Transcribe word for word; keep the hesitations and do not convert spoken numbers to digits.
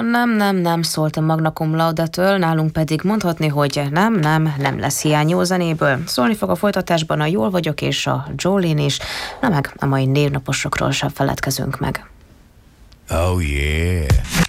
Nem, nem, nem szólt a magna cum laude-től, nálunk pedig mondhatni, hogy nem, nem, nem lesz hiány jó zenéből. Szólni fog a folytatásban a Jól vagyok és a Jolene is, na meg a mai névnaposokról sem feledkezünk meg. Oh yeah!